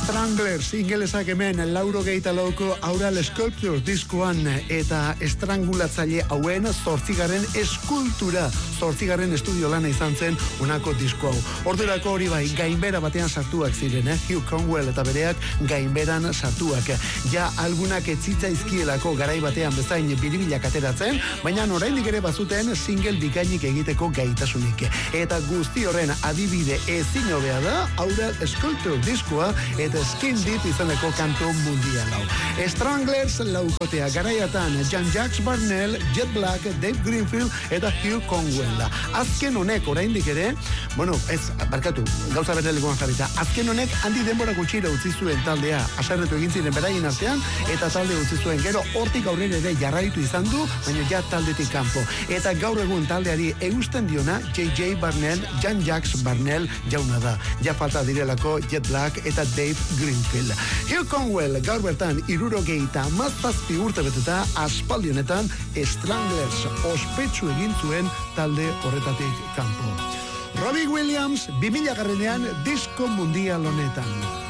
Stranglers ingelesak hemen 84ko Aural Sculpture diskoan eta estrangulatzaile hauen 8. eskultura, 8. estudio lana izan zen honako disko hau. Ordurako hori bai, gainbera batean sartuak ziren, Hugh Conwell eta bereak gainberan sartuak. Ja algunak etzitzaizkielako garai batean bezain biribilak ateratzen, baina oraindik ere bazuten single bikainik egiteko gaitasunik. Eta guzti horren adibide ezin hobea da Aural Sculpture diskoa eta Skin Deep izaneko kantu mundial hau. Stranglers laukotea garaiatan Jean-Jacques Barnell, Jet Black, Dave Greenfield eta Hugh Conwell. Azken honek oraindik ere, barkatu, gauza berrelikoan jarrita, azken honek handi denbora gutxira utzi zuen taldea, aserretu egin ziren beraien artean, eta talde utzi zuen gero hortik aurrera ere jarraitu izan du, baina ja taldetik kanpo. Eta gaur egun taldeari eusten diona J.J. Barnell, Jean-Jacques Barnell jauna da. Ja falta direlako Jet Black eta Dave Greenfield. Hugh Conwell gaur bertan 77 urte beteta aspaldi honetan Stranglers ospetsu egin zuen talde horretatik kanpo. Robbie Williams 2000 disko mundial honetan.